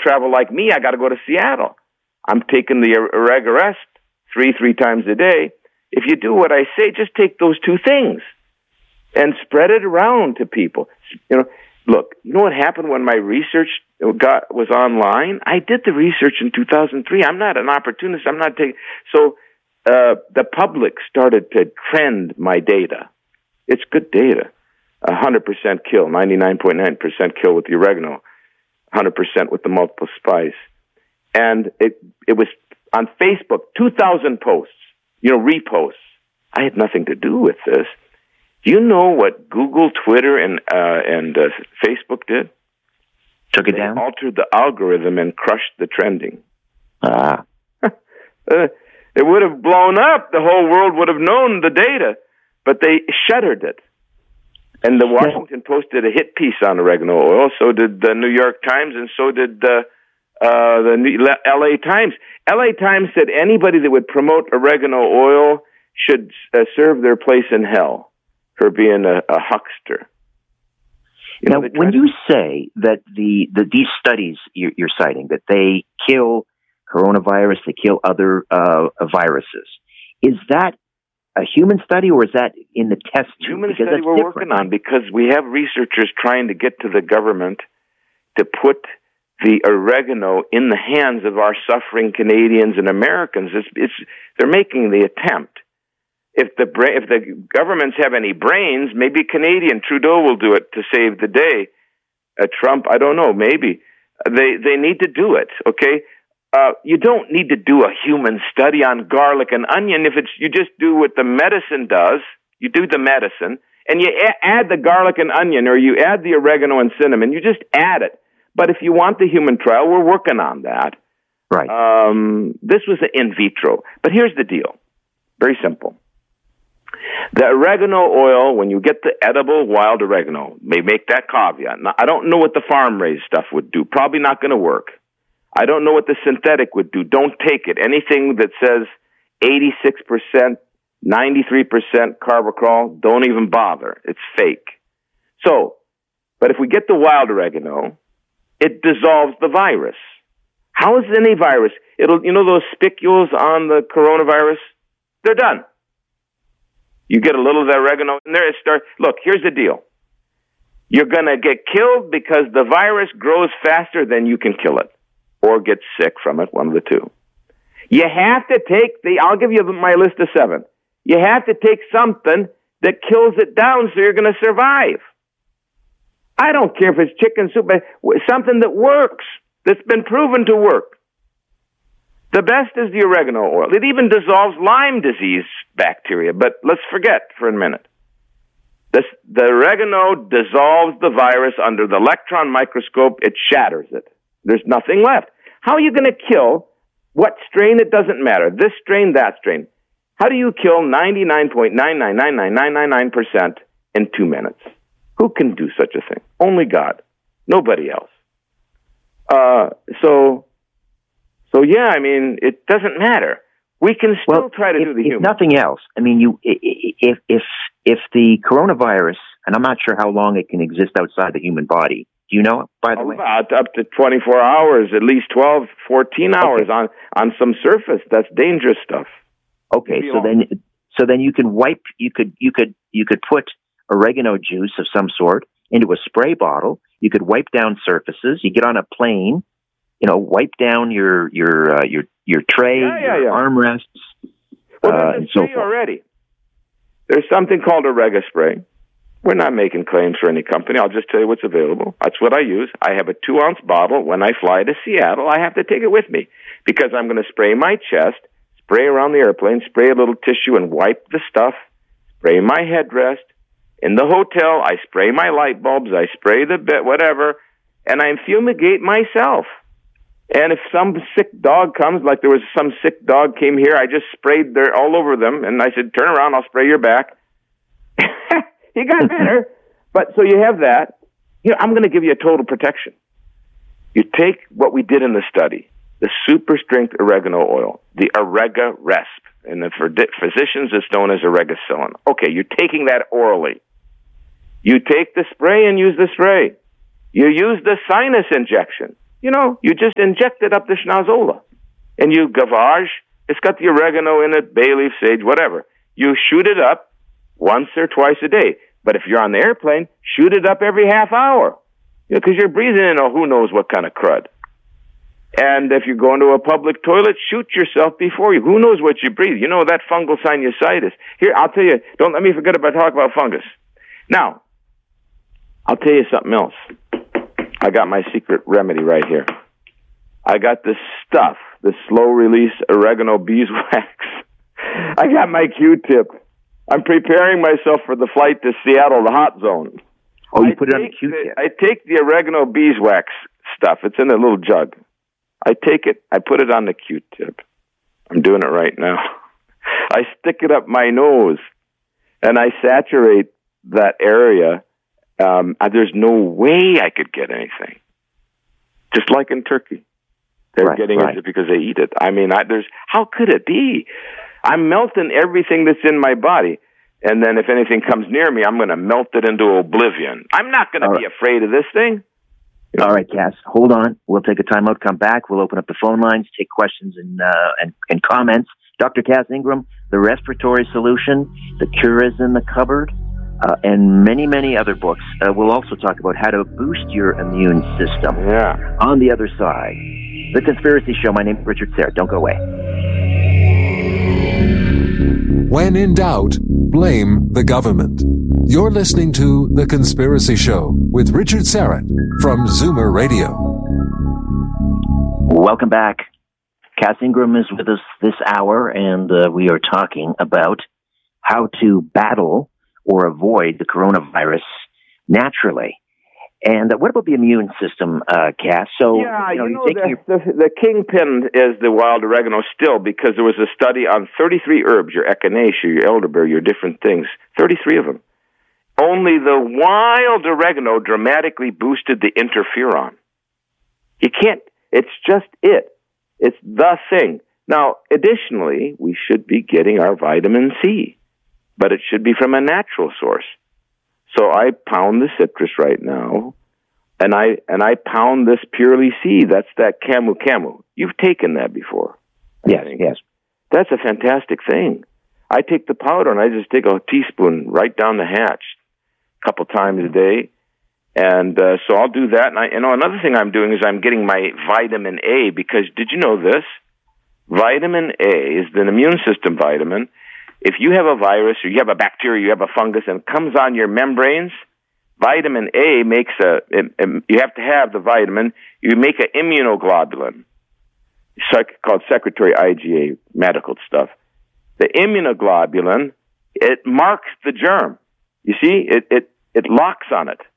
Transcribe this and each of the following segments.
travel like me, I got to go to Seattle. I'm taking the Oregarest three times a day. If you do what I say, just take those two things and spread it around to people. Look, you know what happened when my research was online? I did the research in 2003. I'm not an opportunist. I'm not taking... So the public started to trend my data. It's good data. 100% kill, 99.9% kill with the oregano, 100% with the multiple spice. And it was on Facebook, 2,000 posts, reposts. I had nothing to do with this. Do you know what Google, Twitter, and Facebook did? Took it down? They altered the algorithm and crushed the trending. It would have blown up. The whole world would have known the data, but they shuttered it. And the Washington Post did a hit piece on oregano oil. So did the New York Times, and so did the L.A. Times. L.A. Times said anybody that would promote oregano oil should serve their place in hell for being a huckster. Now, when you say that these studies you're citing, that they kill coronavirus, they kill other viruses, is that a human study, or is that in the test tube? Human study we're working on, because we have researchers trying to get to the government to put the oregano in the hands of our suffering Canadians and Americans. They're making the attempt. If the governments have any brains, maybe Canadian Trudeau will do it to save the day. Trump, I don't know, maybe. They need to do it, okay? You don't need to do a human study on garlic and onion. You just do what the medicine does, you do the medicine, and you add the garlic and onion, or you add the oregano and cinnamon. You just add it. But if you want the human trial, we're working on that. Right. This was an in vitro. But here's the deal. Very simple. The oregano oil, when you get the edible wild oregano, they make that caveat. Now, I don't know what the farm-raised stuff would do. Probably not going to work. I don't know what the synthetic would do. Don't take it. Anything that says 86%, 93% carbachol, don't even bother. It's fake. So, but if we get the wild oregano, it dissolves the virus. How is any virus? Those spicules on the coronavirus? They're done. You get a little of that oregano in there, look, here's the deal. You're going to get killed because the virus grows faster than you can kill it, or get sick from it, one of the two. You have to take I'll give you my list of 7. You have to take something that kills it down so you're going to survive. I don't care if it's chicken soup, but something that works, that's been proven to work. The best is the oregano oil. It even dissolves Lyme disease bacteria, but let's forget for a minute. The oregano dissolves the virus under the electron microscope. It shatters it. There's nothing left. How are you going to kill what strain? It doesn't matter. This strain, that strain. How do you kill 99.9999999% in 2 minutes? Who can do such a thing? Only God. Nobody else. So yeah, I mean, it doesn't matter. We can still try to do the human. If nothing else, I mean, if the coronavirus, and I'm not sure how long it can exist outside the human body. Do you know, by the way? About up to 24 hours, at least 12, 14 hours on some surface. That's dangerous stuff. Okay, so then you can you could put oregano juice of some sort into a spray bottle. You could wipe down surfaces. You get on a plane, wipe down your tray, your armrests. Well, there's a spray already. There's something called Orega spray. We're not making claims for any company. I'll just tell you what's available. That's what I use. I have a 2-ounce bottle. When I fly to Seattle, I have to take it with me because I'm going to spray my chest, spray around the airplane, spray a little tissue and wipe the stuff, spray my headrest. In the hotel, I spray my light bulbs, I spray the bed, whatever, and I fumigate myself. And if some sick dog comes, like there was some sick dog came here, I just sprayed all over them, and I said, turn around, I'll spray your back. He got better. But so you have that. I'm going to give you a total protection. You take what we did in the study, the super strength oregano oil, the Oregarest, and for physicians it's known as Oregacillin. Okay, you're taking that orally. You take the spray and use the spray. You use the sinus injection. You just inject it up the schnozola. And you gavage. It's got the oregano in it, bay leaf, sage, whatever. You shoot it up once or twice a day. But if you're on the airplane, shoot it up every half hour. Because you're breathing in who knows what kind of crud. And if you go into a public toilet, shoot yourself before you. Who knows what you breathe? That fungal sinusitis. Here, I'll tell you, don't let me forget about talk about fungus. Now, I'll tell you something else. I got my secret remedy right here. I got this stuff, this slow-release oregano beeswax. I got my Q-tip. I'm preparing myself for the flight to Seattle, the hot zone. Oh, you put it on a Q-tip. I take the oregano beeswax stuff. It's in a little jug. I take it, I put it on the Q-tip. I'm doing it right now. I stick it up my nose, and I saturate that area. There's no way I could get anything. Just like in Turkey. They're getting it because they eat it. I mean, how could it be? I'm melting everything that's in my body. And then if anything comes near me, I'm going to melt it into oblivion. I'm not going to be afraid of this thing. All right, Cass, hold on. We'll take a timeout, come back. We'll open up the phone lines, take questions and comments. Dr. Cass Ingram, the respiratory solution, the cure is in the cupboard, and many, many other books. We'll also talk about how to boost your immune system. Yeah. On the other side, The Conspiracy Show. My name is Richard Syrett. Don't go away. When in doubt, blame the government. You're listening to The Conspiracy Show with Richard Syrett from Zoomer Radio. Welcome back. Cass Ingram is with us this hour, and we are talking about how to battle or avoid the coronavirus naturally. And what about the immune system, Cass? So, the kingpin is the wild oregano still, because there was a study on 33 herbs, your echinacea, your elderberry, your different things, 33 of them. Only the wild oregano dramatically boosted the interferon. You can't, it's just it. It's the thing. Now, additionally, we should be getting our vitamin C, but it should be from a natural source. So I pound the citrus right now, and I pound this Purely C. That's that camu. You've taken that before. Yes. That's a fantastic thing. I take the powder, and I just take a teaspoon right down the hatch a couple times a day. And so I'll do that. And another thing I'm doing is I'm getting my vitamin A, because did you know this? Vitamin A is an immune system vitamin. If you have a virus or you have a bacteria, you have a fungus, and it comes on your membranes, vitamin A makes you have to have the vitamin, you make an immunoglobulin, called secretory IgA, medical stuff. The immunoglobulin, it marks the germ. You see, it locks on it.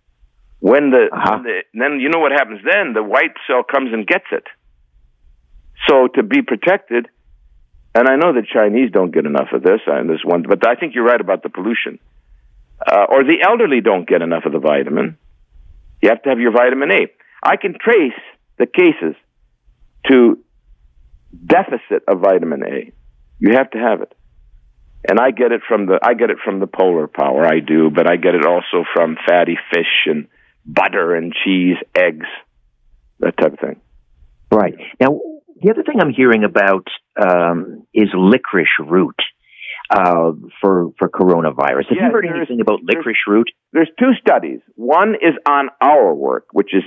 Then you know what happens then? The white cell comes and gets it. So to be protected, and I know the Chinese don't get enough of this, but I think you're right about the pollution. Or the elderly don't get enough of the vitamin. You have to have your vitamin A. I can trace the cases to deficit of vitamin A. You have to have it. And I get it from the Polar Power, I do, but I get it also from fatty fish and butter and cheese, eggs, that type of thing. Right. Now, the other thing I'm hearing about is licorice root for coronavirus. Have you heard anything about licorice root? There's two studies. One is on our work, which is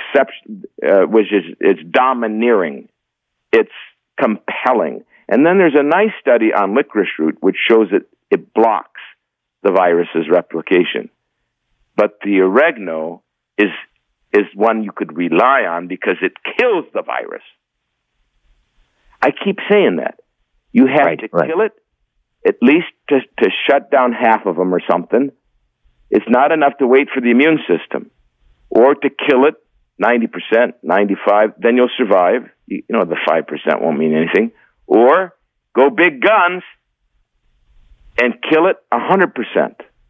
it's domineering. It's compelling. And then there's a nice study on licorice root, which shows that it blocks the virus's replication. But the oregano is one you could rely on because it kills the virus. I keep saying that. You have to kill it, at least to shut down half of them or something. It's not enough to wait for the immune system. Or to kill it 90%, 95%, then you'll survive. The 5% won't mean anything. Or go big guns and kill it 100%.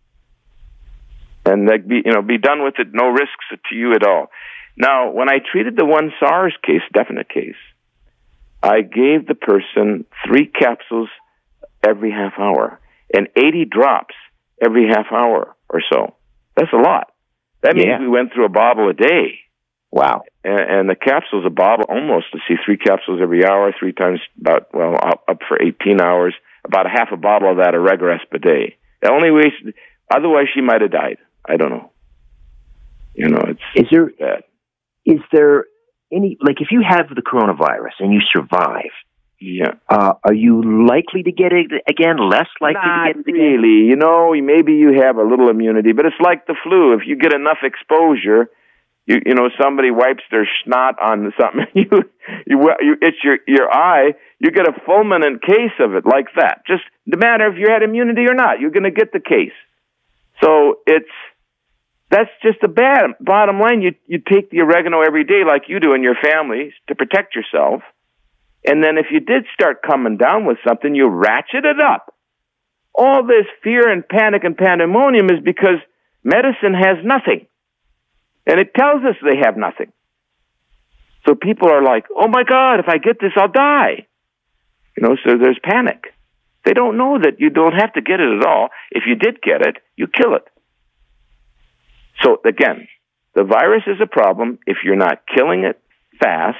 And be done with it, no risks to you at all. Now, when I treated the one SARS case, definite case, I gave the person 3 capsules every half hour and 80 drops every half hour or so. That's a lot. That means we went through a bottle a day. Wow. And the capsule's a bottle, almost, let's see, 3 capsules every hour, 3 times about, up for 18 hours, about a half a bottle of that Oregaresp a day. The only way, otherwise she might have died. I don't know. It's bad. Is there any, like, if you have the coronavirus and you survive, are you likely to get it again? Less likely to get it again? Not really. Maybe you have a little immunity, but it's like the flu. If you get enough exposure, somebody wipes their snot on something, you itch your eye, you get a fulminant case of it like that. Just no matter if you had immunity or not, you're going to get the case. So that's just the bottom line. You take the oregano every day like you do in your families to protect yourself. And then if you did start coming down with something, you ratchet it up. All this fear and panic and pandemonium is because medicine has nothing. And it tells us they have nothing. So people are like, oh my God, if I get this, I'll die. So there's panic. They don't know that you don't have to get it at all. If you did get it, you kill it. So again, the virus is a problem if you're not killing it fast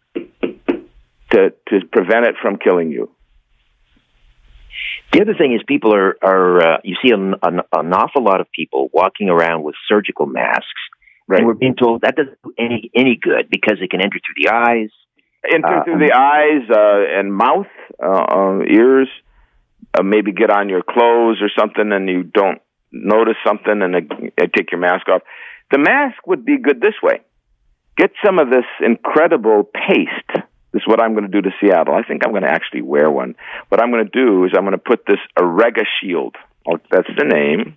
to prevent it from killing you. The other thing is people are you see an awful lot of people walking around with surgical masks. Right. And we're being told that doesn't do any good because it can enter through the eyes. Through the eyes and mouth, ears, maybe get on your clothes or something and you don't notice something and take your mask off. The mask would be good this way. Get some of this incredible paste. This is what I'm going to do to Seattle. I think I'm going to actually wear one. What I'm going to do is I'm going to put this Oregashield. That's the name.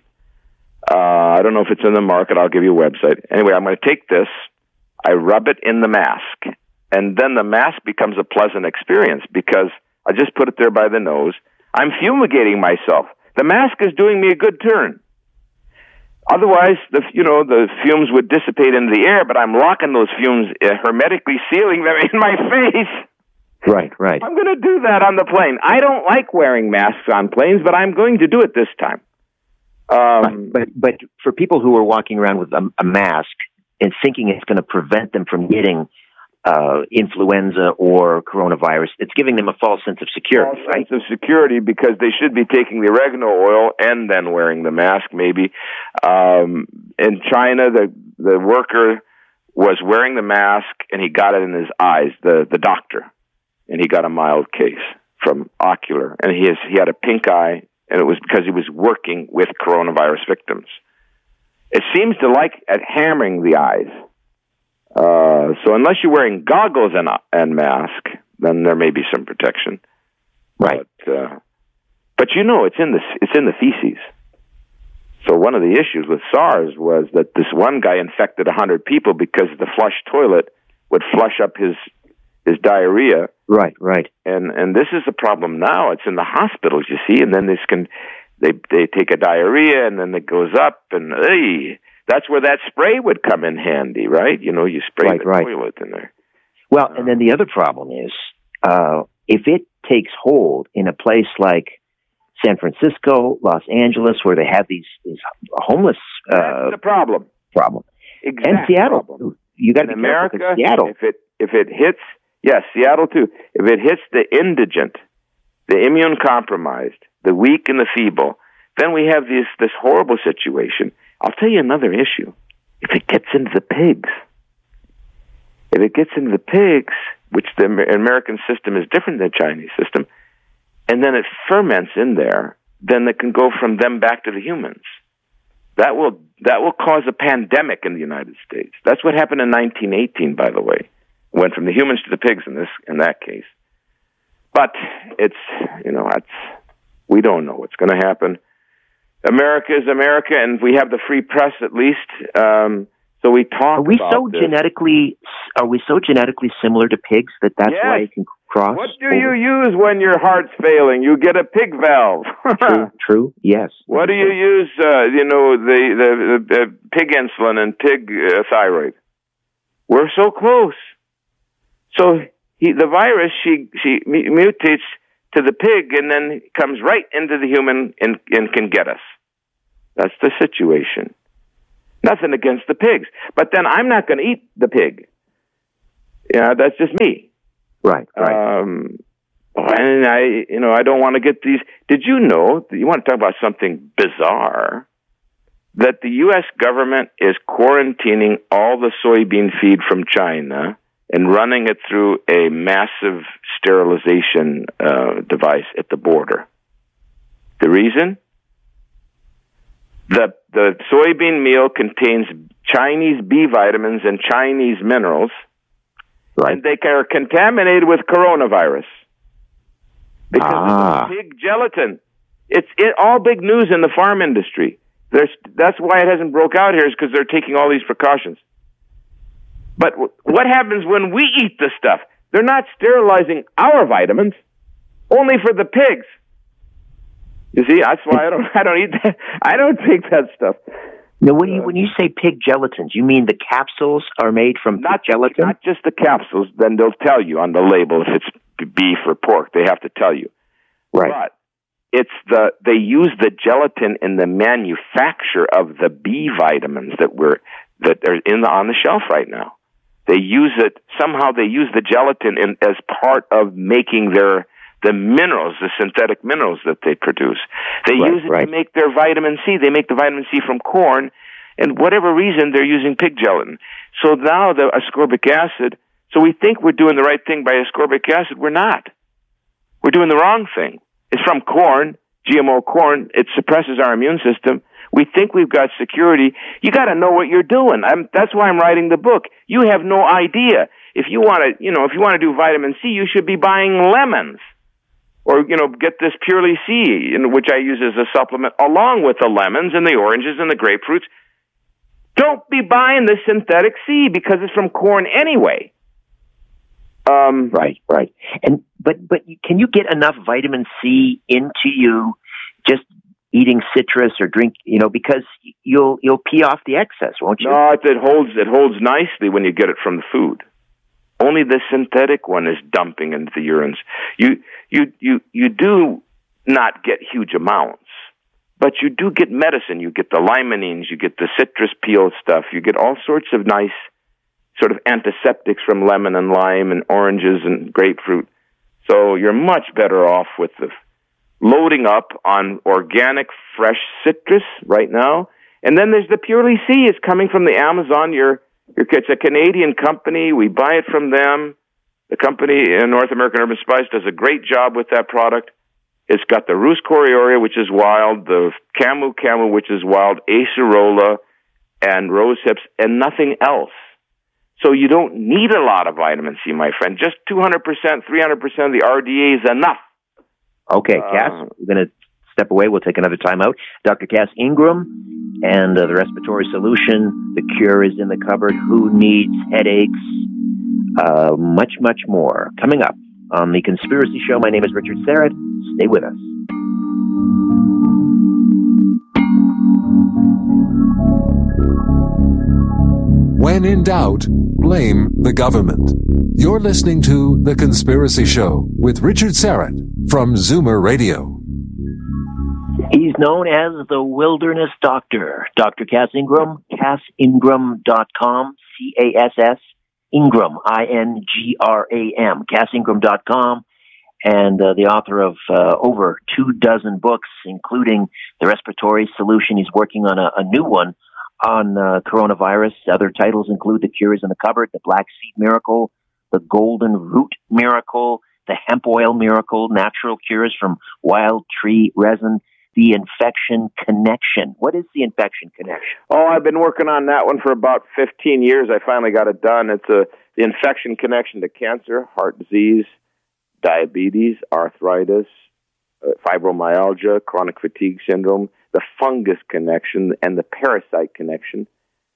I don't know if it's in the market. I'll give you a website. Anyway, I'm going to take this. I rub it in the mask. And then the mask becomes a pleasant experience because I just put it there by the nose. I'm fumigating myself. The mask is doing me a good turn. Otherwise, the fumes would dissipate into the air, but I'm locking those fumes, hermetically sealing them in my face. Right. I'm going to do that on the plane. I don't like wearing masks on planes, but I'm going to do it this time. But for people who are walking around with a mask and thinking it's going to prevent them from getting influenza or coronavirus, it's giving them a false sense of security. Sense of security because they should be taking the oregano oil and then wearing the mask. Maybe in China, the worker was wearing the mask and he got it in his eyes. The doctor, and he got a mild case from ocular, and he had a pink eye. And it was because he was working with coronavirus victims. It seems to like at hammering the eyes. So unless you're wearing goggles and mask, then there may be some protection. Right. But it's in the feces. So one of the issues with SARS was that this one guy infected 100 people because the flush toilet would flush up his diarrhea. Right. And this is the problem now. It's in the hospitals, you see, and then they take a diarrhea and then it goes up and that's where that spray would come in handy, right? You spray the toilet in there. Well, and then the other problem is if it takes hold in a place like San Francisco, Los Angeles, where they have these homeless that's the problem. Exactly. And Seattle. Problem. You got to be America, careful with Seattle. If it hits, yes, Seattle too. If it hits the indigent, the immune compromised, the weak and the feeble, then we have this horrible situation. I'll tell you another issue. If it gets into the pigs, which the American system is different than the Chinese system, and then it ferments in there, then it can go from them back to the humans. That will cause a pandemic in the United States. That's what happened in 1918, by the way. Went from the humans to the pigs in that case. But we don't know what's going to happen. America is America, and we have the free press at least. So we talk. Are we so genetically similar to pigs that's yes. Why it can cross? What do you use when your heart's failing? You get a pig valve. True. Yes. What do you use? The pig insulin and pig thyroid. We're so close. So the virus she mutates to the pig and then comes right into the human and can get us. That's the situation. Nothing against the pigs. But then I'm not going to eat the pig. Yeah, that's just me. Right. And I don't want to get these. Did you know, you want to talk about something bizarre, that the U.S. government is quarantining all the soybean feed from China and running it through a massive sterilization device at the border? The reason? The soybean meal contains Chinese B vitamins and Chinese minerals, right. and they are contaminated with coronavirus because of pig gelatin. It's all big news in the farm industry. That's why it hasn't broke out here, is because they're taking all these precautions. But what happens when we eat the stuff? They're not sterilizing our vitamins, only for the pigs. You see, that's why I don't eat that. I don't take that stuff. Now, when you say pig gelatins, you mean the capsules are made from pig gelatin? Not just the capsules. Then they'll tell you on the label if it's beef or pork. They have to tell you. Right. But they use the gelatin in the manufacture of the B vitamins that are on the shelf right now. They use it somehow. They use the gelatin as part of making the minerals, the synthetic minerals that they produce. They use it to make their vitamin C. They make the vitamin C from corn, and whatever reason, they're using pig gelatin. So now the ascorbic acid, so we think we're doing the right thing by ascorbic acid. We're not. We're doing the wrong thing. It's from corn, GMO corn. It suppresses our immune system. We think we've got security. You got to know what you're doing. That's why I'm writing the book. You have no idea. If you want to do vitamin C, you should be buying lemons. Or, get this Purely C, which I use as a supplement, along with the lemons and the oranges and the grapefruits. Don't be buying the synthetic C because it's from corn anyway. Right. But can you get enough vitamin C into you just eating citrus or drink, because you'll pee off the excess, won't you? No, it holds nicely when you get it from the food. Only the synthetic one is dumping into the urines. You do not get huge amounts, but you do get medicine. You get the limonene, you get the citrus peel stuff, you get all sorts of nice sort of antiseptics from lemon and lime and oranges and grapefruit. So you're much better off with the loading up on organic, fresh citrus right now. And then there's the Purely C. It's coming from the Amazon. It's a Canadian company. We buy it from them. The company in North American Urban Spice does a great job with that product. It's got the Rus coriaria, which is wild, the Camu, which is wild, acerola, and rose hips, and nothing else. So you don't need a lot of vitamin C, my friend. Just 200%, 300% of the RDA is enough. Okay, Cass, we're going to step away. We'll take another time out. Dr. Cass Ingram and the Respiratory Solution. The cure is in the cupboard. Who needs headaches? Much, much more. Coming up on The Conspiracy Show. My name is Richard Syrett. Stay with us. When in doubt, blame the government. You're listening to The Conspiracy Show with Richard Syrett from Zoomer Radio. He's known as the Wilderness Doctor. Dr. Cass Ingram, CassIngram.com, C-A-S-S, Ingram, I-N-G-R-A-M, CassIngram.com, and the author of over 24 books, including The Respiratory Solution. He's working on a new one on coronavirus. Other titles include The Cure is in the Cupboard, The Black Seed Miracle, The Golden Root Miracle, The Hemp Oil Miracle, Natural Cures from Wild Tree Resin, The Infection Connection. What is The Infection Connection? Oh, I've been working on that one for about 15 years. I finally got it done. It's the infection connection to cancer, heart disease, diabetes, arthritis, fibromyalgia, chronic fatigue syndrome, the fungus connection, and the parasite connection.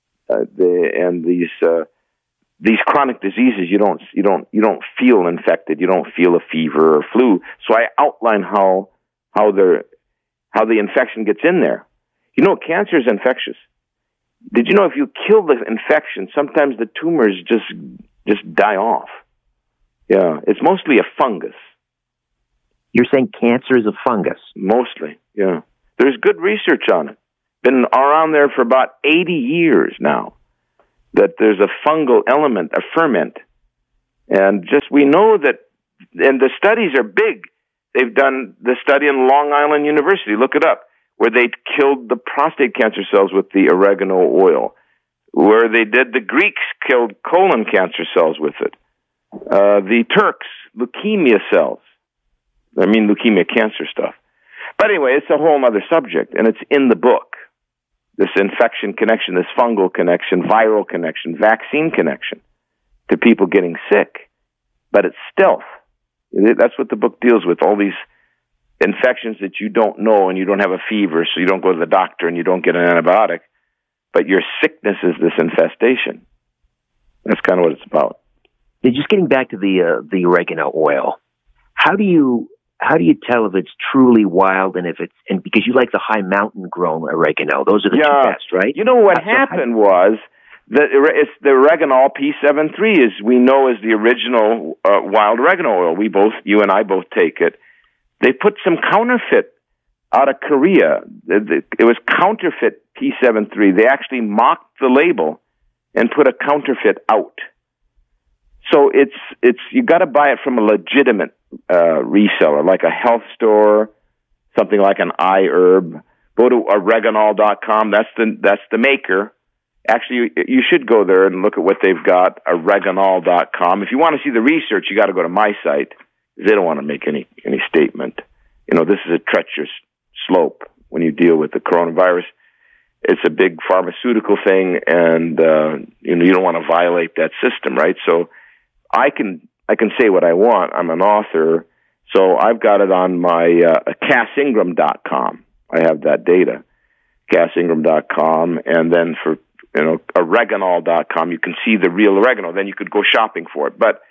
These chronic diseases, you don't feel infected. You don't feel a fever or flu. So I outline how the infection gets in there. Cancer is infectious. Did you know if you kill the infection, sometimes the tumors just die off? Yeah, it's mostly a fungus. You're saying cancer is a fungus? Mostly, yeah. There's good research on it. been around there for about 80 years now, that there's a fungal element, a ferment. And just we know that, and the studies are big. They've done the study in Long Island University, look it up, where they killed the prostate cancer cells with the oregano oil, where they did, the Greeks killed colon cancer cells with it. The Turks, leukemia cells. I mean, leukemia cancer stuff. But anyway, it's a whole other subject, and it's in the book. This infection connection, this fungal connection, viral connection, vaccine connection to people getting sick. But it's stealth. That's what the book deals with, all these infections that you don't know, and you don't have a fever, so you don't go to the doctor and you don't get an antibiotic. But your sickness is this infestation. That's kind of what it's about. Just getting back to the oregano oil, how do you tell if it's truly wild and because you like the high mountain grown oregano? Those are the two best, right? You know what happened was that it's the Oreganol P73 we know is the original wild oregano oil. You and I both take it. They put some counterfeit out of Korea. It was counterfeit P73. They actually mocked the label and put a counterfeit out. So it's you got to buy it from a legitimate reseller, like a health store, something like an iHerb. Go to oreganol.com. That's the maker. Actually, you should go there and look at what they've got. Oreganol.com. If you want to see the research, you got to go to my site. They don't want to make any statement. This is a treacherous slope when you deal with the coronavirus. It's a big pharmaceutical thing, and you don't want to violate that system, right? So I can say what I want. I'm an author, so I've got it on my CassIngram.com. I have that data, CassIngram.com, and then for Oreganol.com, you can see the real oregano. Then you could go shopping for it. But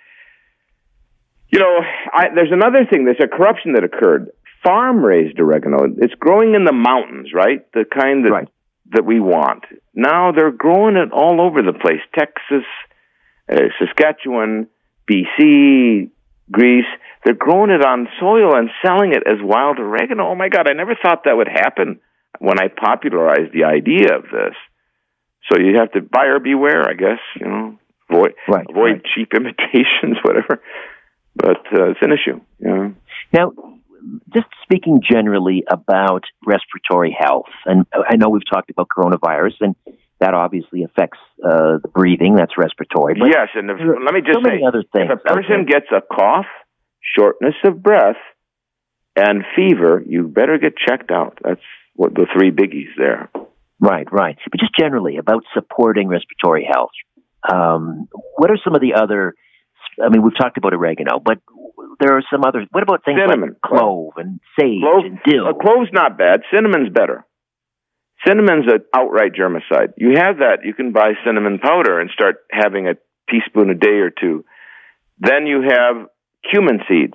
there's another thing. There's a corruption that occurred. Farm-raised oregano. It's growing in the mountains, right? The kind that we want. Now they're growing it all over the place. Texas, Saskatchewan, BC, Greece. They're growing it on soil and selling it as wild oregano. Oh my God, I never thought that would happen when I popularized the idea of this. So you have to buyer beware, I guess, avoid cheap imitations, whatever. But it's an issue. Now, just speaking generally about respiratory health, and I know we've talked about coronavirus, and that obviously affects the breathing. That's respiratory. But yes, and let me just say, other things. If a person gets a cough, shortness of breath, and fever, you better get checked out. That's what the three biggies there. Right. But just generally about supporting respiratory health, what are some of the other? I mean, we've talked about oregano, but there are some others. What about things cinnamon, like clove and sage and dill? Clove's not bad. Cinnamon's better. Cinnamon's an outright germicide. You have that. You can buy cinnamon powder and start having a teaspoon a day or two. Then you have cumin seeds.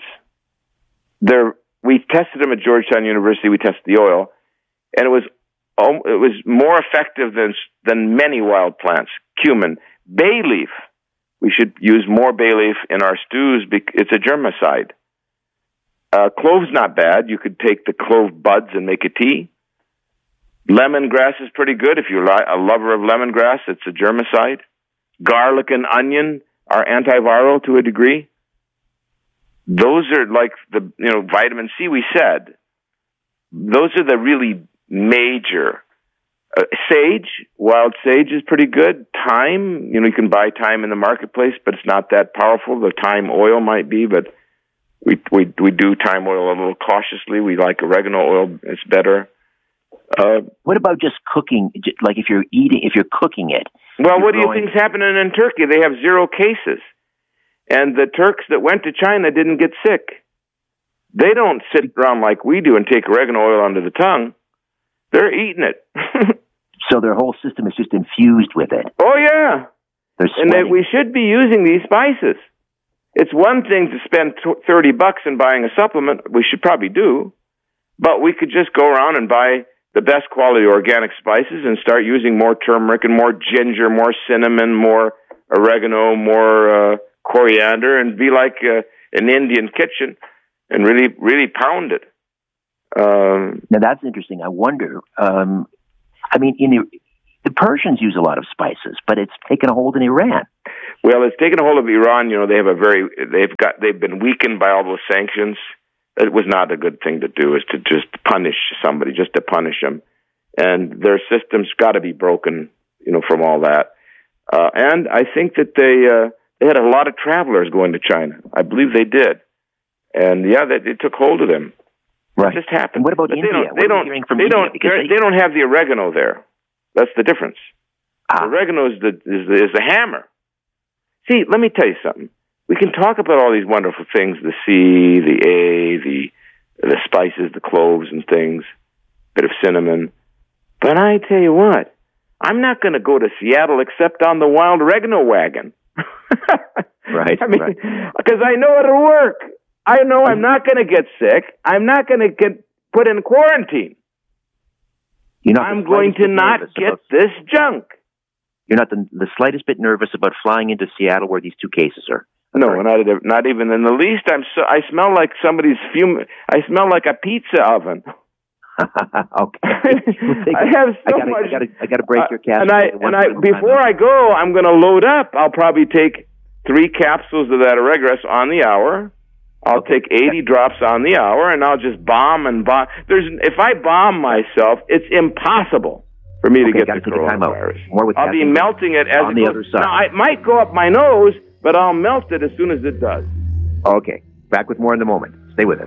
We tested them at Georgetown University. We tested the oil, and it was more effective than many wild plants. Cumin, bay leaf. We should use more bay leaf in our stews because it's a germicide. Clove's not bad. You could take the clove buds and make a tea. Lemongrass is pretty good. If you're a lover of lemongrass, it's a germicide. Garlic and onion are antiviral to a degree. Those are like the vitamin C we said. Those are the really major. Sage, wild sage is pretty good. Thyme, you can buy thyme in the marketplace, but it's not that powerful. The thyme oil might be, but we do thyme oil a little cautiously. We like oregano oil; it's better. What about just cooking? Like if you're cooking it. Well, what do you think's happening in Turkey? They have 0 cases, and the Turks that went to China didn't get sick. They don't sit around like we do and take oregano oil under the tongue. They're eating it. So their whole system is just infused with it. Oh, yeah. And we should be using these spices. It's one thing to spend $30 and buying a supplement. We should probably do. But we could just go around and buy the best quality organic spices and start using more turmeric and more ginger, more cinnamon, more oregano, more coriander, and be like an Indian kitchen and really, really pound it. Now, that's interesting. I wonder... I mean, the Persians use a lot of spices, but it's taken a hold in Iran. Well, it's taken a hold of Iran. They have they've been weakened by all those sanctions. It was not a good thing to do, is to just punish somebody, just to punish them. And their system's got to be broken, from all that. And I think that they had a lot of travelers going to China. I believe they did. And they took hold of them. Right. It just happened. And what about India? They don't have the oregano there. That's the difference. The oregano is the hammer. See, let me tell you something. We can talk about all these wonderful things, the C, the A, the spices, the cloves and things, a bit of cinnamon. But I tell you what, I'm not going to go to Seattle except on the wild oregano wagon. Right. Because I know it'll work. I know I'm not going to get sick. I'm not going to get put in quarantine. I'm going to not get this junk. You're not the slightest bit nervous about flying into Seattle where these two cases are. No, not even in the least. I smell like somebody's I smell like a pizza oven. Okay. I got to break your cast. Before I go, I'm going to load up. I'll probably take 3 capsules of that Oregres on the hour. I'll take 80 drops on the hour, and I'll just bomb and bomb. If I bomb myself, it's impossible for me to get the coronavirus. I'll be melting it as on the other side. Now, it might go up my nose, but I'll melt it as soon as it does. Okay. Back with more in a moment. Stay with us.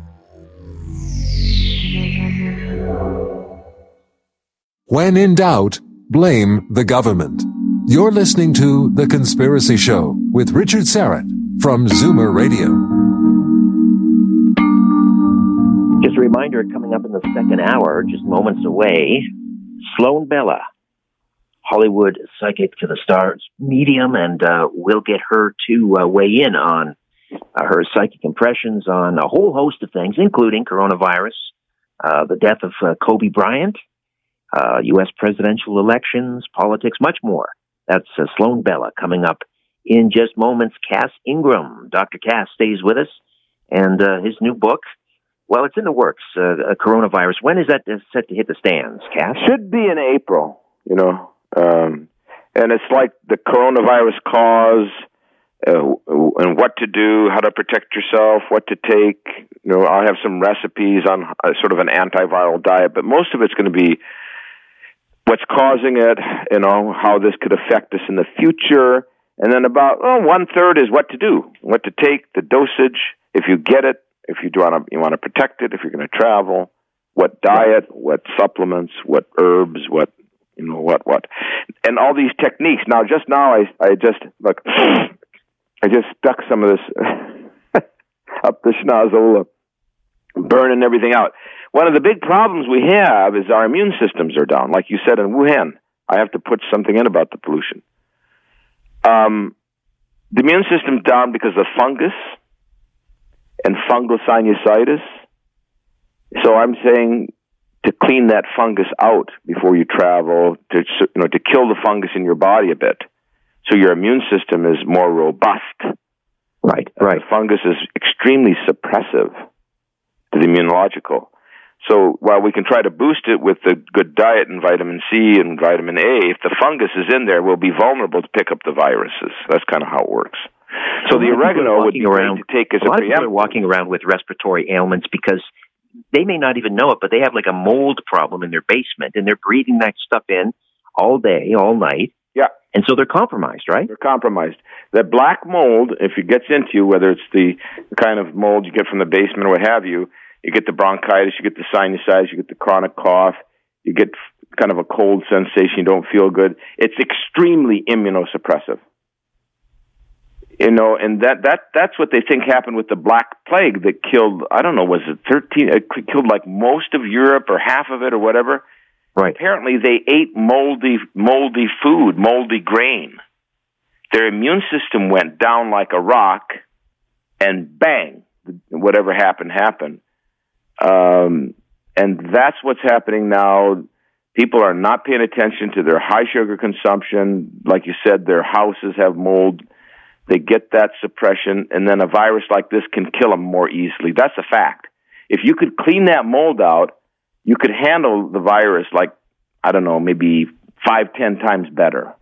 When in doubt, blame the government. You're listening to The Conspiracy Show with Richard Syrett from Zoomer Radio. Just a reminder, coming up in the second hour, just moments away, Sloan Bella, Hollywood psychic to the stars, medium, and we'll get her to weigh in on her psychic impressions on a whole host of things, including coronavirus, the death of Kobe Bryant, U.S. presidential elections, politics, much more. That's Sloan Bella coming up in just moments. Cass Ingram, Dr. Cass, stays with us, and his new book, well, it's in the works, coronavirus. When is that set to hit the stands, Cass? Should be in April, and it's like the coronavirus cause, and what to do, how to protect yourself, what to take. I'll have some recipes on sort of an antiviral diet, but most of it's going to be what's causing it, how this could affect us in the future, and then about 1/3 is what to do, what to take, the dosage, if you get it, if you want to protect it, if you're going to travel, what diet, what supplements, what herbs, what, and all these techniques. Now, just now, I just stuck some of this up the schnozzle, burning everything out. One of the big problems we have is our immune systems are down. Like you said in Wuhan, I have to put something in about the pollution. The immune system's down because of fungus and fungal sinusitis. So I'm saying to clean that fungus out before you travel, to kill the fungus in your body a bit, so your immune system is more robust. Right. The fungus is extremely suppressive to the immunological. So while we can try to boost it with the good diet and vitamin C and vitamin A, if the fungus is in there, we'll be vulnerable to pick up the viruses. That's kind of how it works. So the oregano would be great to take as a preemptive. A lot of people are walking around with respiratory ailments because they may not even know it, but they have like a mold problem in their basement, and they're breathing that stuff in all day, all night. Yeah. And so they're compromised, right? They're compromised. The black mold, if it gets into you, whether it's the kind of mold you get from the basement or what have you, you get the bronchitis, you get the sinusitis, you get the chronic cough, you get kind of a cold sensation, you don't feel good. It's extremely immunosuppressive. And that's what they think happened with the Black Plague that killed, I don't know, was it 13? It killed like most of Europe or half of it or whatever. Right. Apparently they ate moldy food, moldy grain. Their immune system went down like a rock, and bang, whatever happened. And that's what's happening now. People are not paying attention to their high sugar consumption. Like you said, their houses have mold. They get that suppression, and then a virus like this can kill them more easily. That's a fact. If you could clean that mold out, you could handle the virus like I don't know, maybe 5-10 times better.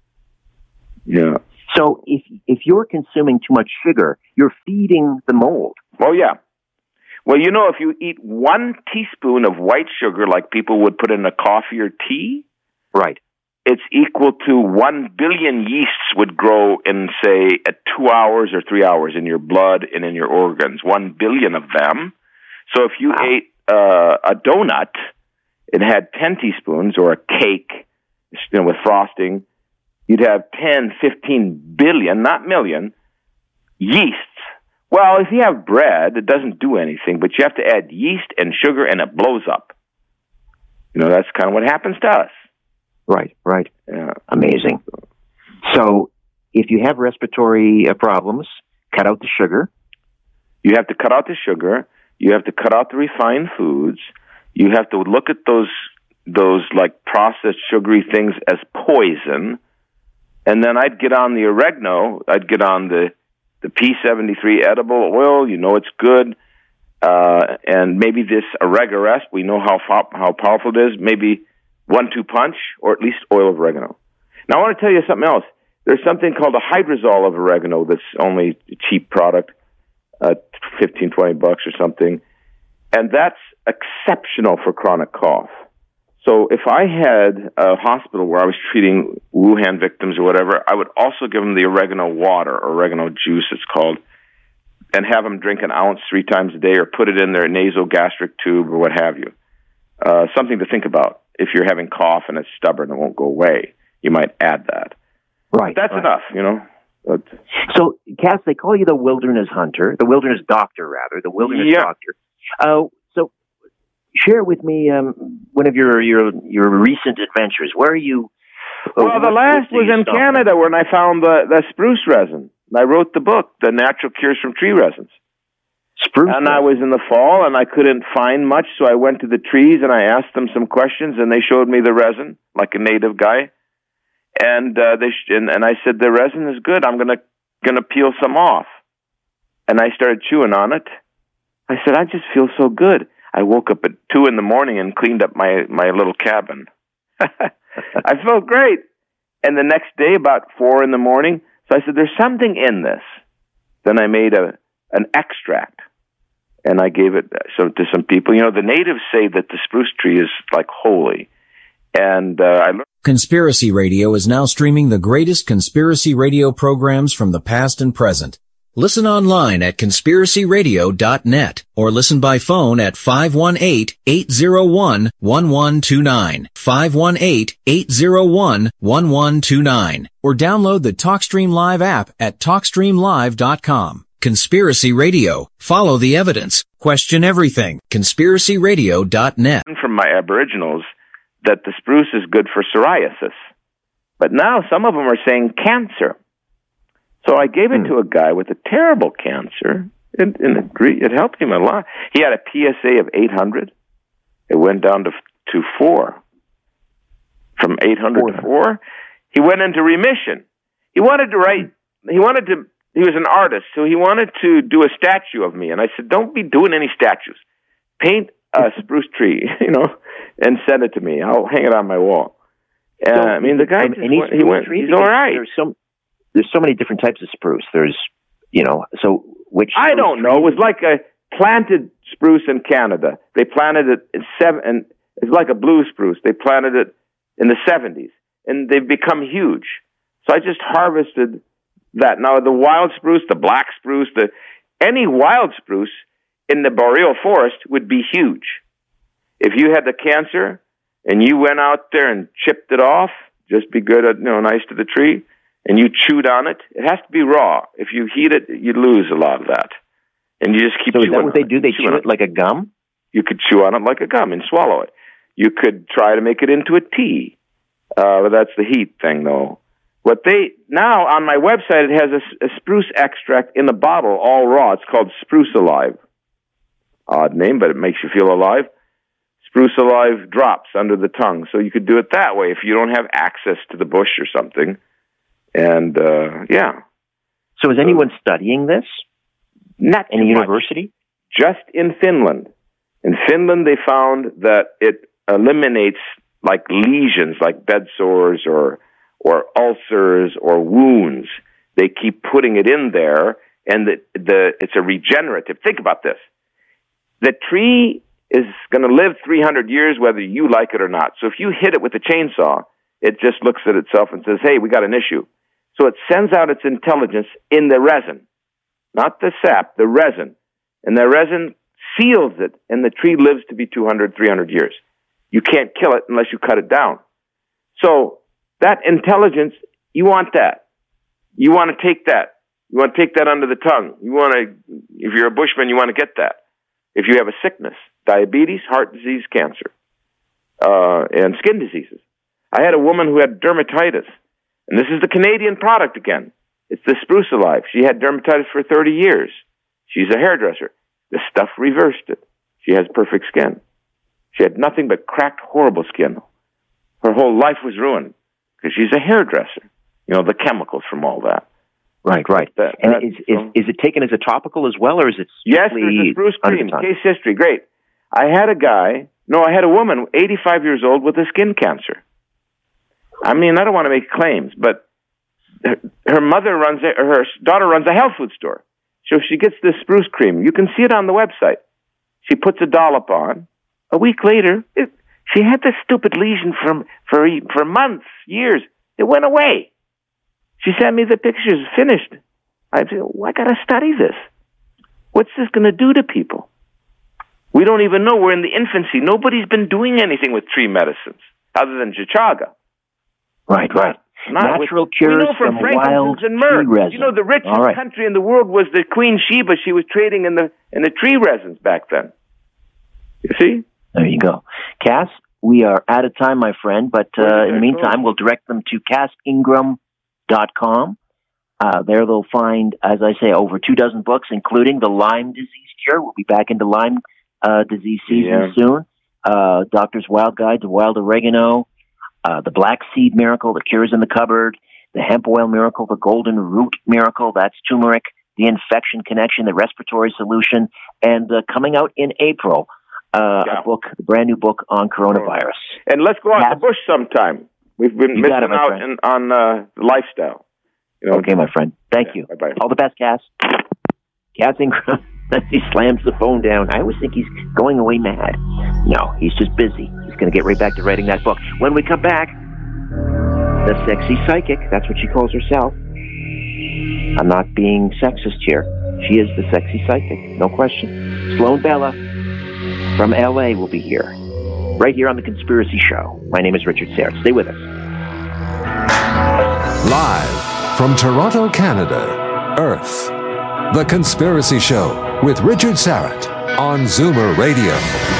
Yeah. So if you're consuming too much sugar, you're feeding the mold. Oh, yeah. Well, you know, if you eat 1 teaspoon of white sugar like people would put in a coffee or tea, right, it's equal to 1 billion yeasts would grow in, say, at 2 hours or 3 hours in your blood and in your organs. 1 billion of them. So if you ate a donut, it had 10 teaspoons, or a cake, you know, with frosting, you'd have 10, 15 billion, not million, yeasts. Well, if you have bread, it doesn't do anything, but you have to add yeast and sugar, and it blows up. You know, that's kind of what happens to us. Right. Yeah. Amazing. So if you have respiratory problems, cut out the sugar. You have to cut out the sugar. You have to cut out the refined foods. You have to look at those like processed sugary things as poison. And then I'd get on the oregano. I'd get on the P73 edible oil. You know it's good. And maybe this Oregarest. We know how powerful it is. Maybe 1-2 punch, or at least oil of oregano. Now, I want to tell you something else. There's something called a hydrosol of oregano that's only a cheap product, $15-20 or something. And that's exceptional for chronic cough. So if I had a hospital where I was treating Wuhan victims or whatever, I would also give them the oregano water, or oregano juice it's called, and have them drink an ounce 3 times a day, or put it in their nasogastric tube or what have you. Something to think about. If you're having cough and it's stubborn and won't go away, you might add that. Right. But that's enough, you know. But, so, Cass, they call you the wilderness hunter, the wilderness doctor, rather, the wilderness doctor. So, share with me one of your recent adventures. Where are you? Well, the last was in Canada when I found the spruce resin. I wrote the book, The Natural Cures from Tree Resins. And I was in the fall, and I couldn't find much, so I went to the trees, and I asked them some questions, and they showed me the resin, like a native guy. And and I said, the resin is good. I'm gonna peel some off. And I started chewing on it. I said, I just feel so good. I woke up at 2 a.m. and cleaned up my little cabin. I felt great. And the next day, about 4 a.m, so I said, there's something in this. Then I made an extract, and I gave it to some people. You know, the natives say that the spruce tree is like holy. And I learned. Conspiracy Radio is now streaming the greatest conspiracy radio programs from the past and present. Listen online at conspiracyradio.net or listen by phone at 518-801-1129, 518-801-1129, or download the TalkStream Live app at TalkStreamLive.com. Conspiracy Radio. Follow the evidence. Question everything. conspiracyradio.net. From my Aboriginals that the spruce is good for psoriasis. But now some of them are saying cancer. So I gave it to a guy with a terrible cancer, and it helped him a lot. He had a PSA of 800. It went down to 4. From 800 to 4. He went into remission. He wanted to write, he was an artist, so he wanted to do a statue of me. And I said, don't be doing any statues. Paint a spruce tree, you know, and send it to me. I'll hang it on my wall. I mean, the guy, he's all right. There's so many different types of spruce. There's, you know, so which... I don't know. It was like a planted spruce in Canada. They planted it and it's like a blue spruce. They planted it in the 70s, and they've become huge. So I just harvested that. Now, the wild spruce, the black spruce, any wild spruce in the boreal forest would be huge. If you had the cancer and you went out there and chipped it off, just be good at, nice to the tree, and you chewed on it, it has to be raw. If you heat it, you lose a lot of that. And you just keep chewing on it. So is that what they do? They chew it like a gum? You could chew on it like a gum and swallow it. You could try to make it into a tea. But that's the heat thing, though. Now on my website, it has a spruce extract in a bottle, all raw. It's called Spruce Alive. Odd name, but it makes you feel alive. Spruce Alive drops under the tongue. So you could do it that way if you don't have access to the bush or something. And, yeah. So is anyone studying this? Not in a university? Just in Finland. In Finland, they found that it eliminates like lesions, like bed sores or ulcers or wounds. They keep putting it in there, and it's a regenerative. Think about this. The tree is going to live 300 years whether you like it or not. So if you hit it with a chainsaw, it just looks at itself and says, hey, we got an issue. So it sends out its intelligence in the resin, not the sap, the resin. And the resin seals it, and the tree lives to be 200, 300 years. You can't kill it unless you cut it down. So that intelligence, you want that. You want to take that. You want to take that under the tongue. You want to, if you're a bushman, you want to get that. If you have a sickness, diabetes, heart disease, cancer, and skin diseases. I had a woman who had dermatitis, and this is the Canadian product again. It's the Spruce Alive. She had dermatitis for 30 years. She's a hairdresser. This stuff reversed it. She has perfect skin. She had nothing but cracked, horrible skin. Her whole life was ruined because she's a hairdresser. You know, the chemicals from all that. Right. And is it taken as a topical as well, or is it yes, there's a spruce cream. Case history, great. I had a woman, 85 years old, with a skin cancer. I mean, I don't want to make claims, but her daughter runs a health food store. So she gets this spruce cream. You can see it on the website. She puts a dollop on. A week later, she had this stupid lesion for months, years. It went away. She sent me the pictures, finished. I said, well, I got to study this. What's this going to do to people? We don't even know. We're in the infancy. Nobody's been doing anything with tree medicines other than Chachaga. Right. Natural cures from wild and myrrh. Tree resin. You know, the richest country in the world was the Queen Sheba. She was trading in the tree resins back then. You see? There you go. Cass, we are out of time, my friend, but in the meantime, we'll direct them to CassIngram.com. There they'll find, as I say, over 24 books, including the Lyme disease cure. We'll be back into Lyme disease season soon. Doctor's Wild Guide to Wild Oregano, the Black Seed Miracle, the Cures in the Cupboard, the Hemp Oil Miracle, the Golden Root Miracle, that's turmeric, the Infection Connection, the Respiratory Solution, and coming out in April, a book, the brand new book on coronavirus. And let's go out in the bush sometime. We've been missing out on lifestyle. You know, okay, my friend. Thank you. Bye-bye. All the best, Cass. Cass Ingram. He slams the phone down. I always think he's going away mad. No, he's just busy. He's going to get right back to writing that book. When we come back, the sexy psychic, that's what she calls herself. I'm not being sexist here. She is the sexy psychic, no question. Sloan Bella from L.A. will be here, right here on The Conspiracy Show. My name is Richard Syrett. Stay with us. Live from Toronto, Canada, Earth. The Conspiracy Show with Richard Syrett on Zoomer Radio.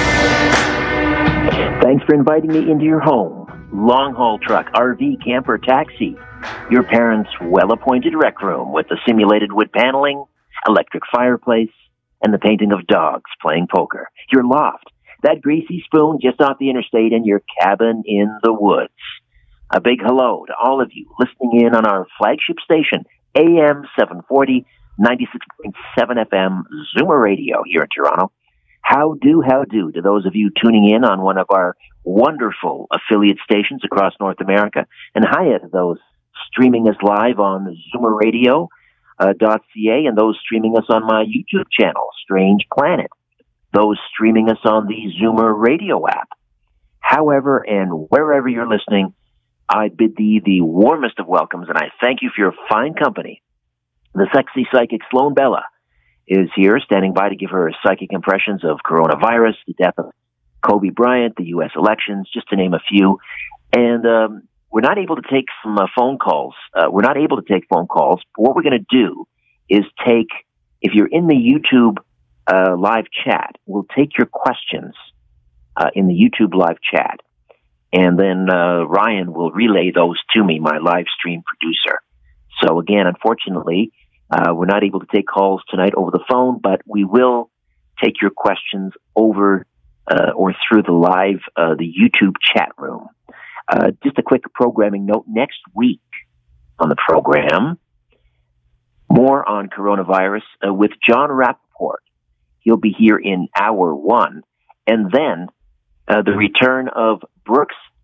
Thanks for inviting me into your home. Long-haul truck, RV, camper, taxi. Your parents' well-appointed rec room with the simulated wood paneling, electric fireplace, and the painting of dogs playing poker. Your loft, that greasy spoon just off the interstate, and your cabin in the woods. A big hello to all of you listening in on our flagship station, AM 740, 96.7 FM, Zoomer Radio here in Toronto. How do to those of you tuning in on one of our wonderful affiliate stations across North America. And hi to those streaming us live on ZoomerRadio.ca and those streaming us on my YouTube channel, Strange Planet. Those streaming us on the Zoomer Radio app. However and wherever you're listening, I bid thee the warmest of welcomes, and I thank you for your fine company. The sexy psychic Sloan Bella is here, standing by to give her psychic impressions of coronavirus, the death of Kobe Bryant, the U.S. elections, just to name a few. And we're not able to take some phone calls. We're not able to take phone calls. But what we're going to do is take, if you're in the YouTube live chat, we'll take your questions in the YouTube live chat. And then Ryan will relay those to me, my live stream producer. So again, unfortunately, we're not able to take calls tonight over the phone, but we will take your questions over or through the live, the YouTube chat room. Just a quick programming note. Next week on the program, more on coronavirus with John Rappaport. He'll be here in hour 1. And then the return of Brooks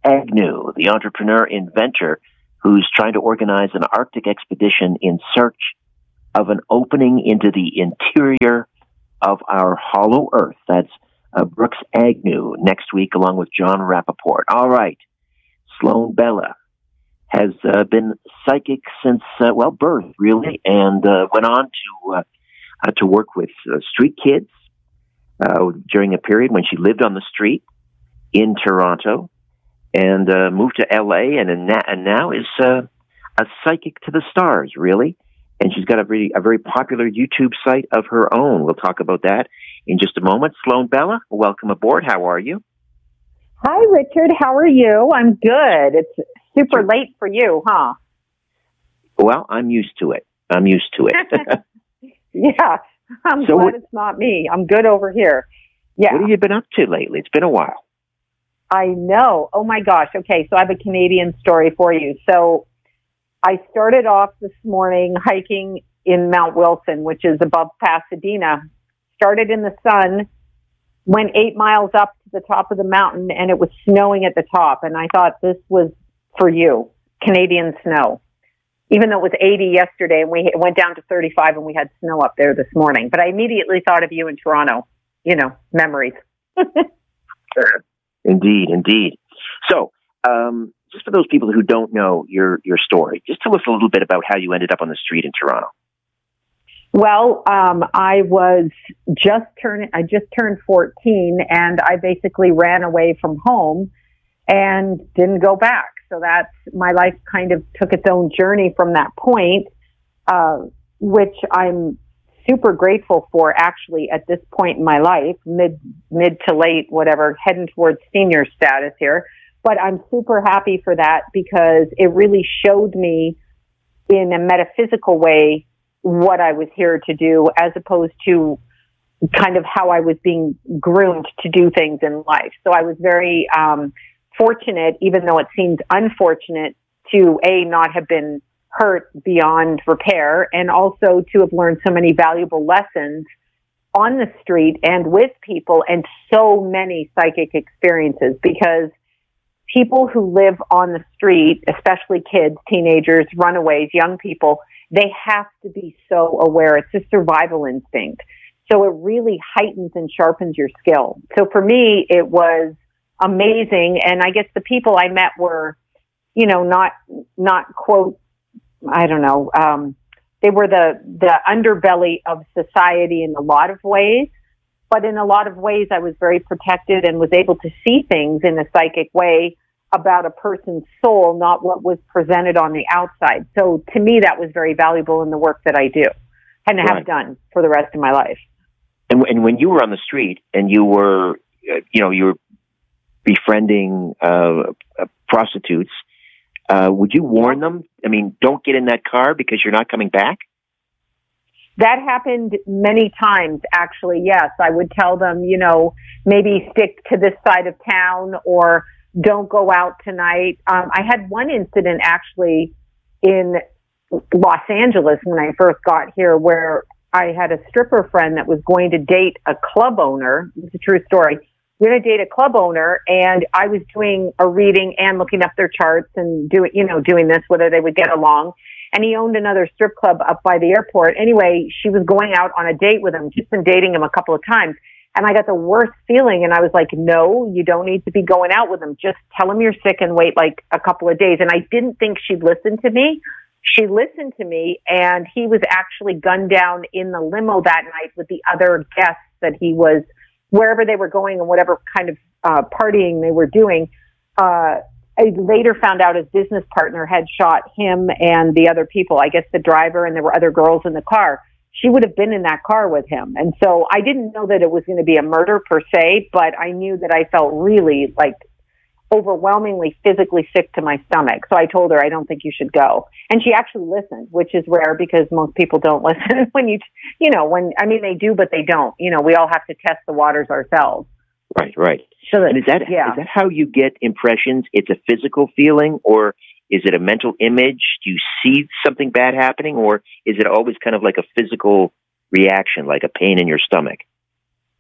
Agnew, the entrepreneur inventor who's trying to organize an Arctic expedition in search of an opening into the interior of our hollow Earth. That's Brooks Agnew next week, along with John Rappaport. All right. Sloan Bella has been psychic since, birth, really, and went on to work with street kids during a period when she lived on the street in Toronto, and moved to L.A., and now is a psychic to the stars, really. And she's got a very popular YouTube site of her own. We'll talk about that in just a moment. Sloan Bella, welcome aboard. How are you? Hi, Richard. How are you? I'm good. It's super late for you, huh? Well, I'm used to it. Yeah, I'm glad it's not me. I'm good over here. Yeah. What have you been up to lately? It's been a while. I know. Oh, my gosh. Okay, so I have a Canadian story for you. So I started off this morning hiking in Mount Wilson, which is above Pasadena. Started in the sun, went 8 miles up to the top of the mountain, and it was snowing at the top. And I thought, this was for you, Canadian snow. Even though it was 80 yesterday, and it went down to 35, and we had snow up there this morning. But I immediately thought of you in Toronto. You know, memories. Indeed. So, just for those people who don't know your story, just tell us a little bit about how you ended up on the street in Toronto. Well, I just turned 14, and I basically ran away from home and didn't go back. So my life kind of took its own journey from that point, which I'm super grateful for, actually, at this point in my life, mid to late, whatever, heading towards senior status here. But I'm super happy for that, because it really showed me in a metaphysical way what I was here to do, as opposed to kind of how I was being groomed to do things in life. So I was very fortunate, even though it seemed unfortunate, to not have been hurt beyond repair, and also to have learned so many valuable lessons on the street and with people, and so many psychic experiences, because people who live on the street, especially kids, teenagers, runaways, young people, they have to be so aware. It's a survival instinct. So it really heightens and sharpens your skill. So for me, it was amazing. And I guess the people I met were, not quote, I don't know, they were the underbelly of society in a lot of ways. But in a lot of ways, I was very protected and was able to see things in a psychic way about a person's soul, not what was presented on the outside. So to me, that was very valuable in the work that I do and have done for the rest of my life. And when you were on the street and you were, you were befriending prostitutes, would you warn them? I mean, don't get in that car because you're not coming back? That happened many times, actually, yes. I would tell them, maybe stick to this side of town, or don't go out tonight. I had one incident, actually, in Los Angeles when I first got here, where I had a stripper friend that was going to date a club owner. It's a true story. We were going to date a club owner, and I was doing a reading and looking up their charts and doing this, whether they would get along. And he owned another strip club up by the airport. Anyway, she was going out on a date with him, just been dating him a couple of times. And I got the worst feeling. And I was like, no, you don't need to be going out with him. Just tell him you're sick and wait like a couple of days. And I didn't think she'd listen to me. She listened to me, and he was actually gunned down in the limo that night with the other guests that he was, wherever they were going and whatever kind of partying they were doing. I later found out his business partner had shot him and the other people, I guess the driver, and there were other girls in the car. She would have been in that car with him. And so I didn't know that it was going to be a murder per se, but I knew that I felt really overwhelmingly physically sick to my stomach. So I told her, I don't think you should go. And she actually listened, which is rare because most people don't listen when they do, but they don't. We all have to test the waters ourselves. Right. So and is that how you get impressions? It's a physical feeling, or is it a mental image? Do you see something bad happening, or is it always kind of like a physical reaction, like a pain in your stomach?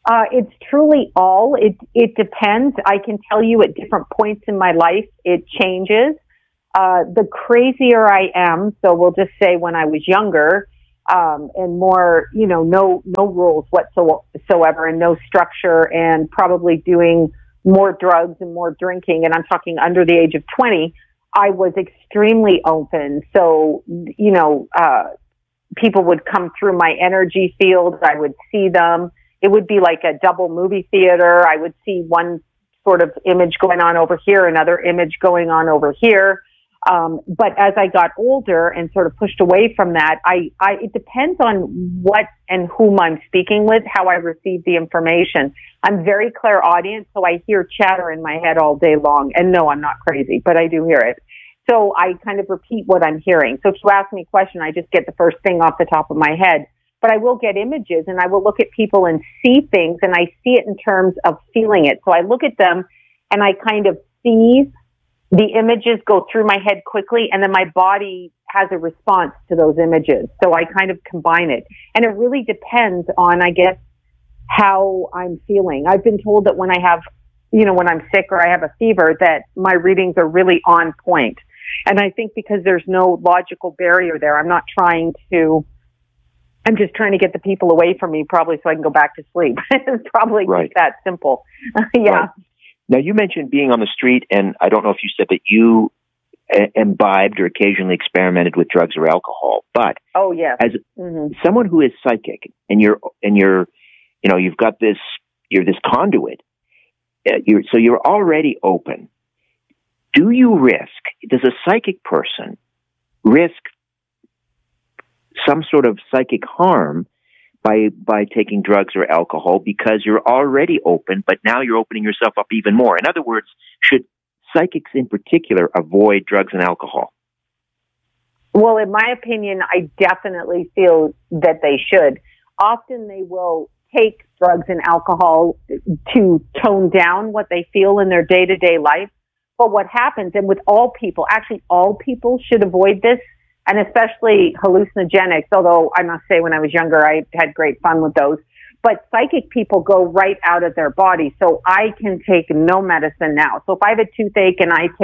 It's truly all. It depends. I can tell you at different points in my life, it changes. The crazier I am, so we'll just say when I was younger, and more, no rules whatsoever and no structure, and probably doing more drugs and more drinking. And I'm talking under the age of 20, I was extremely open. So, people would come through my energy field. I would see them. It would be like a double movie theater. I would see one sort of image going on over here, another image going on over here. But as I got older and sort of pushed away from that, it depends on what and whom I'm speaking with, how I receive the information. I'm very clairaudient, so I hear chatter in my head all day long. And no, I'm not crazy, but I do hear it. So I kind of repeat what I'm hearing. So if you ask me a question, I just get the first thing off the top of my head. But I will get images, and I will look at people and see things, and I see it in terms of feeling it. So I look at them and I kind of see the images go through my head quickly, and then my body has a response to those images. So I kind of combine it. And it really depends on, I guess, how I'm feeling. I've been told that when I have, when I'm sick or I have a fever, that my readings are really on point. And I think because there's no logical barrier there, I'm just trying to get the people away from me, probably so I can go back to sleep. It's probably right. That simple. Yeah. Right. Now, you mentioned being on the street, and I don't know if you said that you imbibed or occasionally experimented with drugs or alcohol, but oh yeah, as someone who is psychic, and you've got you're this conduit, so you're already open. Does a psychic person risk some sort of psychic harm by taking drugs or alcohol because you're already open, but now you're opening yourself up even more? In other words, should psychics in particular avoid drugs and alcohol? Well, in my opinion, I definitely feel that they should. Often they will take drugs and alcohol to tone down what they feel in their day-to-day life. But what happens, and with all people, actually all people should avoid this, and especially hallucinogenics, although I must say when I was younger, I had great fun with those. But psychic people go right out of their body. So I can take no medicine now. So if I have a toothache and I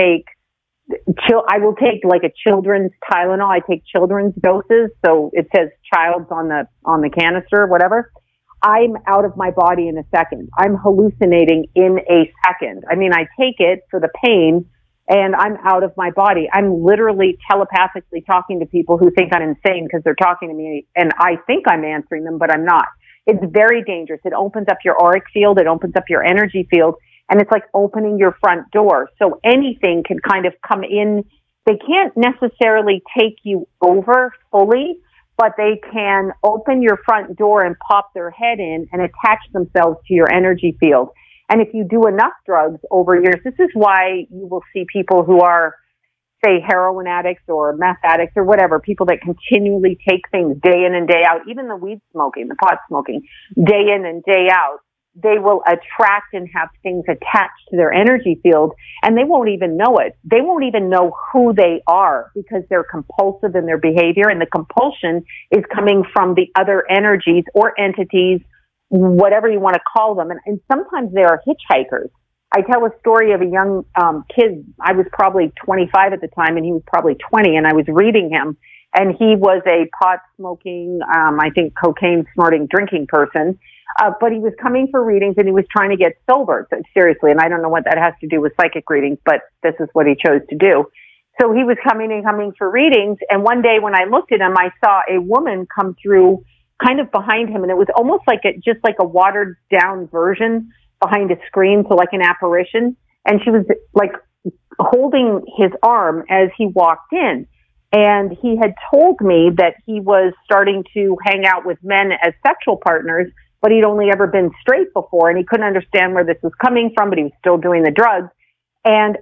will take like a children's Tylenol. I take children's doses. So it says child's on the canister, whatever. I'm out of my body in a second. I'm hallucinating in a second. I mean, I take it for the pain, and I'm out of my body. I'm literally telepathically talking to people who think I'm insane because they're talking to me, and I think I'm answering them, but I'm not. It's very dangerous. It opens up your auric field. It opens up your energy field, and it's like opening your front door. So anything can kind of come in. They can't necessarily take you over fully, but they can open your front door and pop their head in and attach themselves to your energy field. And if you do enough drugs over years, this is why you will see people who are, say, heroin addicts or meth addicts or whatever, people that continually take things day in and day out, even the weed smoking, the pot smoking, day in and day out, they will attract and have things attached to their energy field, and they won't even know it. They won't even know who they are because they're compulsive in their behavior, and the compulsion is coming from the other energies or entities, whatever you want to call them. And sometimes they are hitchhikers. I tell a story of a young kid. I was probably 25 at the time, and he was probably 20, and I was reading him, and he was a pot-smoking, I think cocaine-snorting, drinking person. But he was coming for readings, and he was trying to get sober, seriously. And I don't know what that has to do with psychic readings, but this is what he chose to do. So he was coming for readings. And one day when I looked at him, I saw a woman come through kind of behind him. And it was almost like just like a watered down version behind a screen. So like an apparition. And she was like holding his arm as he walked in. And he had told me that he was starting to hang out with men as sexual partners, but he'd only ever been straight before, and he couldn't understand where this was coming from, but he was still doing the drugs. And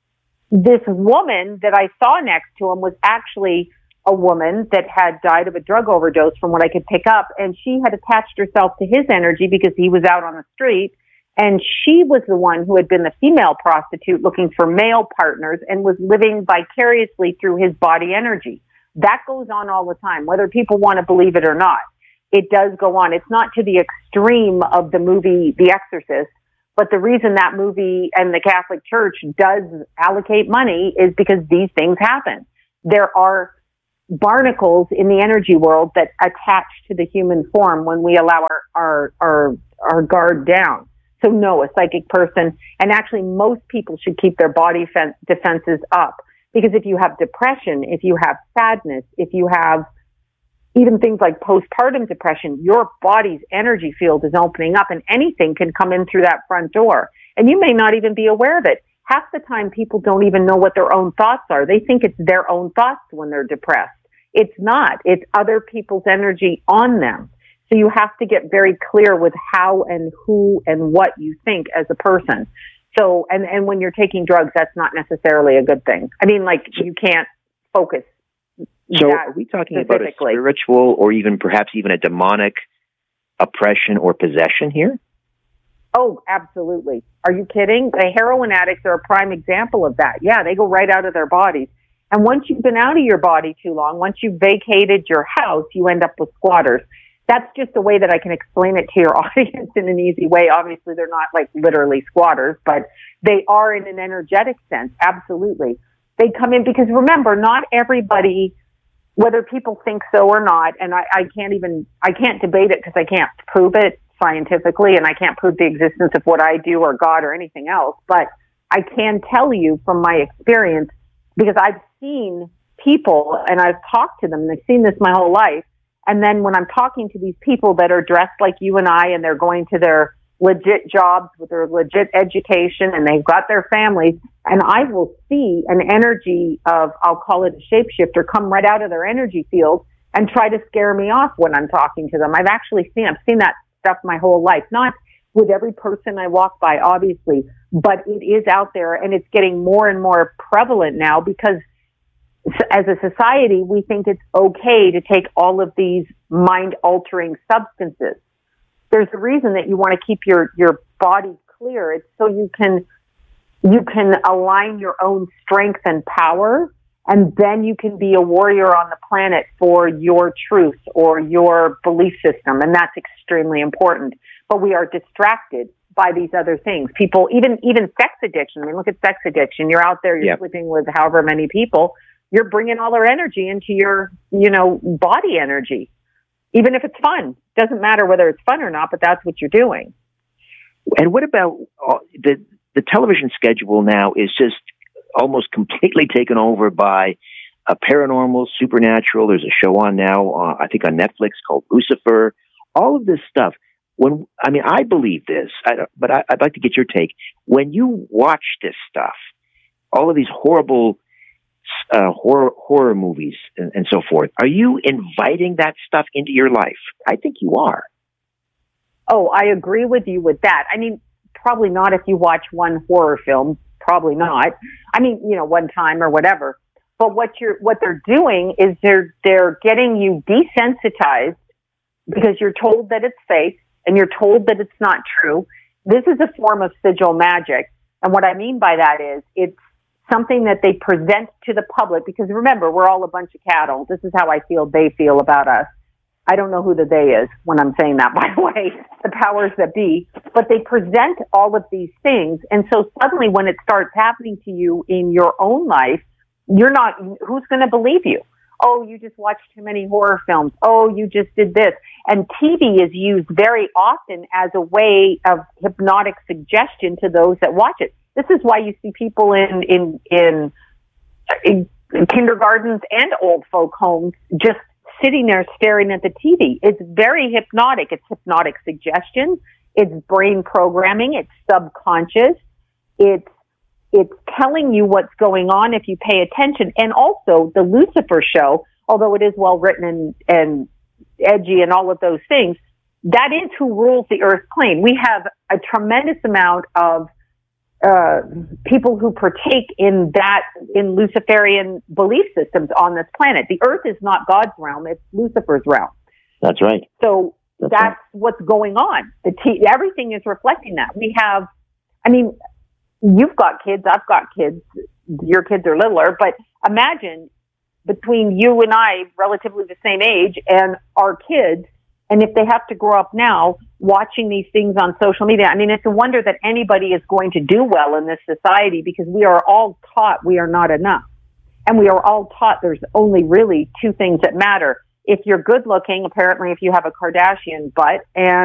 this woman that I saw next to him was actually a woman that had died of a drug overdose from what I could pick up, and she had attached herself to his energy because he was out on the street, and she was the one who had been the female prostitute looking for male partners and was living vicariously through his body energy. That goes on all the time, whether people want to believe it or not. it does go on. It's not to the extreme of the movie The Exorcist, but the reason that movie and the Catholic Church does allocate money is because these things happen. There are barnacles in the energy world that attach to the human form when we allow our guard down. So no, a psychic person, and actually most people should keep their body defenses up, because if you have depression, if you have sadness, if you have even things like postpartum depression, your body's energy field is opening up and anything can come in through that front door. And you may not even be aware of it. Half the time people don't even know what their own thoughts are. They think it's their own thoughts when they're depressed. It's not. It's other people's energy on them. So you have to get very clear with how and who and what you think as a person. So, and when you're taking drugs, that's not necessarily a good thing. I mean, like, you can't focus. So are we talking about a spiritual or even perhaps even a demonic oppression or possession here? Oh, absolutely. Are you kidding? The heroin addicts are a prime example of that. Yeah, they go right out of their bodies. And once you've been out of your body too long, once you've vacated your house, you end up with squatters. That's just a way that I can explain it to your audience in an easy way. Obviously, they're not like literally squatters, but they are in an energetic sense. Absolutely. They come in because remember, not everybody, whether people think so or not, and I can't debate it because I can't prove it scientifically and I can't prove the existence of what I do or God or anything else, but I can tell you from my experience, because I've seen people and I've talked to them and I've seen this my whole life. And then when I'm talking to these people that are dressed like you and I, and they're going to their legit jobs with their legit education and they've got their families, and I will see an energy of, I'll call it a shapeshifter, come right out of their energy field and try to scare me off when I'm talking to them. I've seen that stuff my whole life, not with every person I walk by, obviously, but it is out there and it's getting more and more prevalent now because as a society, we think it's okay to take all of these mind-altering substances. There's a reason that you want to keep your body clear. It's so you can align your own strength and power, and then you can be a warrior on the planet for your truth or your belief system, and that's extremely important. But we are distracted by these other things. People, even sex addiction. I mean, look at sex addiction. You're out there, you're sleeping with however many people. You're bringing all their energy into your, body energy. Even if it's fun. Doesn't matter whether it's fun or not, but that's what you're doing. And what about the television schedule now is just almost completely taken over by paranormal, supernatural. There's a show on now, I think on Netflix called Lucifer. All of this stuff. I believe this, but I'd like to get your take. When you watch this stuff, all of these horrible horror movies and so forth, are you inviting that stuff into your life? I think you are. Oh, I agree with you with that. I mean, probably not if you watch one horror film. Probably not. I mean, one time or whatever. But what they're doing is they're getting you desensitized because you're told that it's fake and you're told that it's not true. This is a form of sigil magic. And what I mean by that is it's something that they present to the public, because remember, we're all a bunch of cattle. This is how I feel they feel about us. I don't know who the they is when I'm saying that, by the way, the powers that be, but they present all of these things. And so suddenly when it starts happening to you in your own life, who's going to believe you? Oh, you just watched too many horror films. Oh, you just did this. And TV is used very often as a way of hypnotic suggestion to those that watch it. This is why you see people in kindergartens and old folk homes just sitting there staring at the TV. It's very hypnotic. It's hypnotic suggestion. It's brain programming. It's subconscious. It's telling you what's going on if you pay attention. And also the Lucifer show, although it is well written and edgy and all of those things, that is who rules the earth plane. We have a tremendous amount of people who partake in Luciferian belief systems on this planet. The earth is not God's realm, it's Lucifer's realm. That's right. So that's what's going on. Everything is reflecting that. You've got kids, I've got kids, your kids are littler, but imagine between you and I, relatively the same age, and our kids, And if they have to grow up now watching these things on social media, I mean, it's a wonder that anybody is going to do well in this society, because we are all taught we are not enough. And we are all taught there's only really two things that matter. If you're good looking, apparently if you have a Kardashian butt, and